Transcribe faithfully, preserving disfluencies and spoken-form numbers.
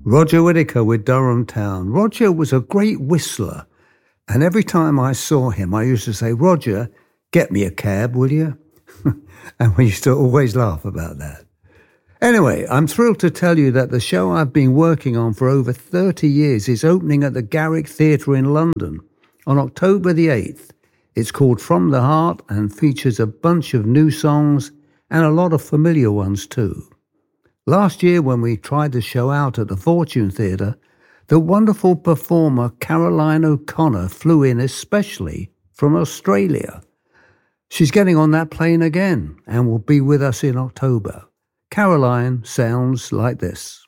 Roger Whittaker with Durham Town. Roger was a great whistler, and every time I saw him, I used to say, Roger, get me a cab, will you? And we used to always laugh about that. Anyway, I'm thrilled to tell you that the show I've been working on for over thirty years is opening at the Garrick Theatre in London on October the eighth. It's called From the Heart and features a bunch of new songs and a lot of familiar ones too. Last year when we tried the show out at the Fortune Theatre, the wonderful performer Caroline O'Connor flew in especially from Australia. She's getting on that plane again and will be with us in October. Caroline sounds like this.